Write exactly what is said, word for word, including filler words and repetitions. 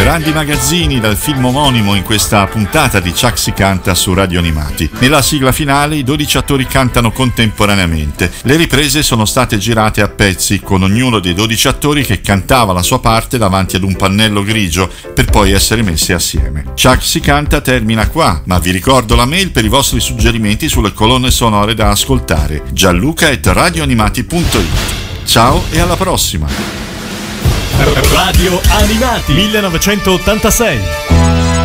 grandi magazzini dal film omonimo in questa puntata di Chuck si canta su Radio Animati. Nella sigla finale i dodici attori cantano contemporaneamente. Le riprese sono state girate a pezzi, con ognuno dei dodici attori che cantava la sua parte davanti ad un pannello grigio per poi essere messi assieme. Chuck si canta termina qua, ma vi ricordo la mail per i vostri suggerimenti sulle colonne sonore da ascoltare: gianluca at radioanimati punto it. Ciao e alla prossima! Radio Animati millenovecentottantasei